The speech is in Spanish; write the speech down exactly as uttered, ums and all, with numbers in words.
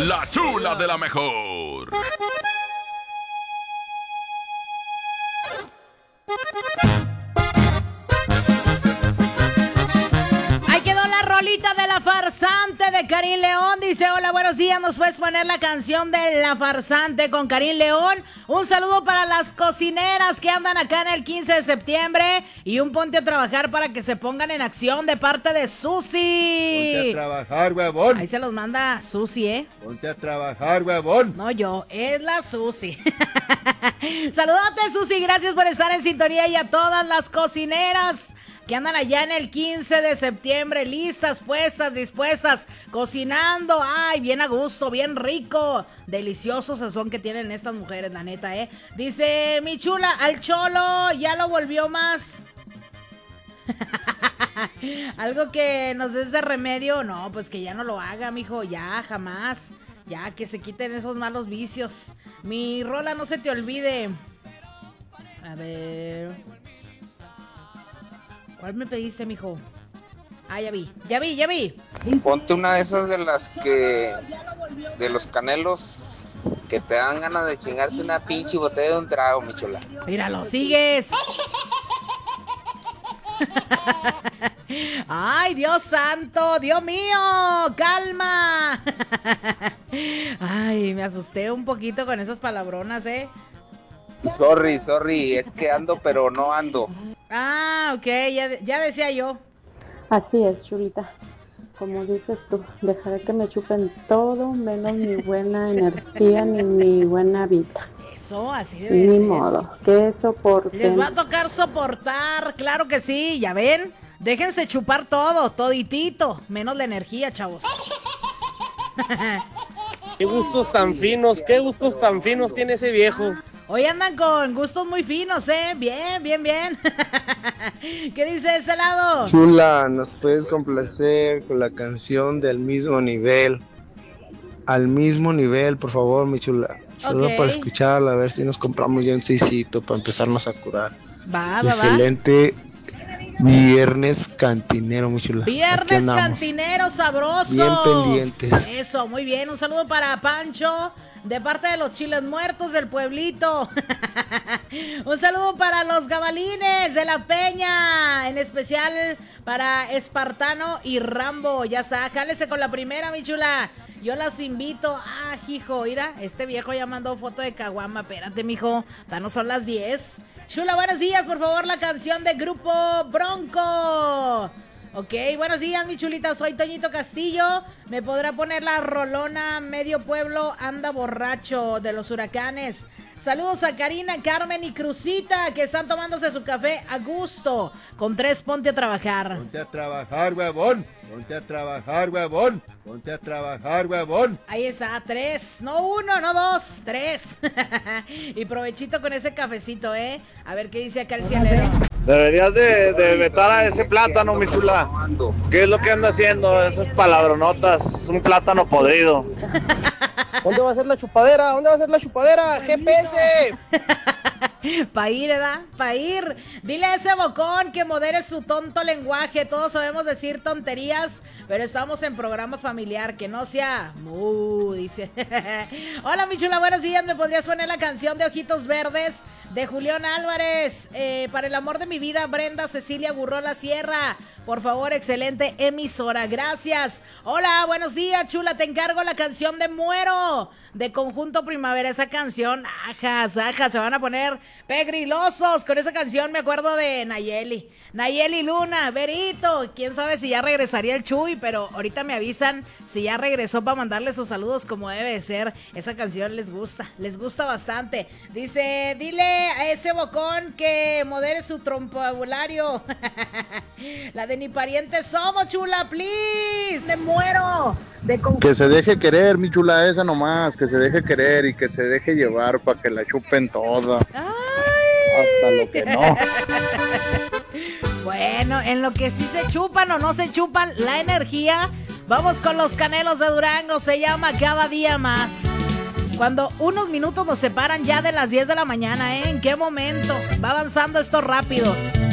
La Chula de la Mejor. Ahí quedó la rolita de La Farsante de Karim León. Dice, hola, buenos días, ¿nos puedes poner la canción de La Farsante con Karim León? Un saludo para las cocineras que andan acá en el quince de septiembre y un ponte a trabajar para que se pongan en acción de parte de Susi. Ponte a trabajar, huevón. Ahí se los manda Susi, ¿eh? Ponte a trabajar, huevón. No yo, es la Susi. Saludote, Susi, gracias por estar en sintonía, y a todas las cocineras que andan allá en el quince de septiembre, listas, puestas, dispuestas, cocinando. Ay, bien a gusto, bien rico. Delicioso sazón que tienen estas mujeres, la neta, ¿eh? Dice, mi chula, al cholo ya lo volvió más. Algo que nos des de remedio. No, pues que ya no lo haga, mijo, ya, jamás. Ya, que se quiten esos malos vicios. Mi rola, no se te olvide. A ver... ¿Cuál me pediste, mijo? Ah, ya vi, ya vi, ya vi. Ponte una de esas de las que... de los Canelos, que te dan ganas de chingarte una pinche botella de un trago, mi chula. Míralo, sigues. Ay, Dios santo, Dios mío, calma. Ay, me asusté un poquito con esas palabronas, ¿eh? Sorry, sorry, es que ando pero no ando. Ah, ok, ya, ya decía yo. Así es, chulita. Como dices tú, dejaré que me chupen todo menos mi buena energía ni mi buena vida. Eso, así debe Ni ser. modo, que soporten. Les va a tocar soportar, claro que sí, ya ven. Déjense chupar todo, toditito, menos la energía, chavos. Qué gustos tan finos, qué gustos tan finos tiene ese viejo. Hoy andan con gustos muy finos, ¿eh? Bien, bien, bien. ¿Qué dice este lado? Chula, ¿nos puedes complacer con la canción del mismo nivel? Al mismo nivel, por favor, mi chula. Solo Ok. para escucharla, a ver si nos compramos ya un seisito para empezarnos a curar. Va, va, va. Excelente viernes cantinero, mi chula. Aquí Viernes andamos. cantinero sabroso. Bien pendientes. Eso, muy bien. Un saludo para Pancho, de parte de los chiles muertos del pueblito. Un saludo para los gabalines de la Peña, en especial para Espartano y Rambo. Ya está, jálese con la primera, mi chula. Yo las invito. Ah, hijo, mira, este viejo ya mandó foto de caguama. Espérate, mijo, ya no son las diez. Chula, buenos días, por favor, la canción de Grupo Bronco. Ok, buenos días, mi chulita, soy Toñito Castillo. ¿Me podrá poner la rolona Medio Pueblo anda borracho de los Huracanes? Saludos a Karina, Carmen y Crucita, que están tomándose su café a gusto. Con tres, ponte a trabajar. Ponte a trabajar, huevón. Ponte a trabajar, huevón. Ponte a trabajar, huevón. Ahí está, tres, no uno, no dos, tres. Y provechito con ese cafecito, ¿eh? A ver qué dice acá el cielero. Deberías de, de vetar a ese plátano, mi chula. ¿Qué es lo que anda haciendo? Esas palabronotas, es un plátano podrido. ¿Dónde va a ser la chupadera? ¿Dónde va a ser la chupadera? G P S. Pa' ir, ¿verdad? Pa' ir. Dile a ese bocón que modere su tonto lenguaje. Todos sabemos decir tonterías, pero estamos en programa familiar. Que no sea mu, dice. Hola, mi chula, buenos días. ¿Me podrías poner la canción de Ojitos Verdes de Julián Álvarez? Eh, para el amor de mi vida, Brenda Cecilia Gurrola Sierra. Por favor, excelente emisora. Gracias. Hola, buenos días, chula. Te encargo la canción de Muero de Conjunto Primavera. Esa canción, ajas, ajas, se van a poner pegrilosos con esa canción. Me acuerdo de Nayeli. Nayeli Luna, Berito. Quién sabe si ya regresaría el Chuy, pero ahorita me avisan si ya regresó para mandarle sus saludos como debe de ser. Esa canción les gusta, les gusta bastante. Dice, dile a ese bocón que modere su trompabulario. La de ni parientes somos, chula, please. Me muero. De con... Que se deje querer, mi chula, esa nomás. Que se deje querer y que se deje llevar para que la chupen toda. Ay. Hasta lo que no. Bueno, en lo que sí se chupan o no se chupan la energía, vamos con los Canelos de Durango. Se llama Cada Día Más. Cuando unos minutos nos separan ya de las diez de la mañana, ¿eh? ¿En qué momento? Va avanzando esto rápido.